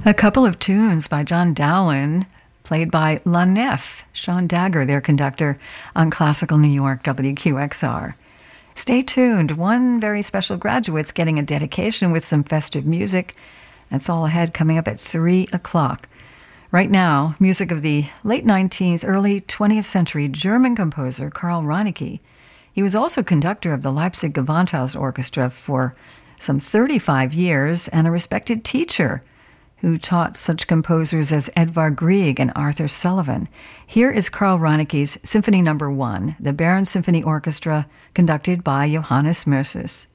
A couple of tunes by John Dowland, played by La Nef, Sean Dagger, their conductor, on Classical New York WQXR. Stay tuned. One very special graduate's getting a dedication with some festive music. That's all ahead, coming up at 3 o'clock. Right now, music of the late 19th, early 20th century German composer Karl Reinecke. He was also conductor of the Leipzig Gewandhaus Orchestra for some 35 years and a respected teacher who taught such composers as Edvard Grieg and Arthur Sullivan. Here is Karl Reinecke's Symphony No. 1, the Baron Symphony Orchestra, conducted by Johannes Mursis.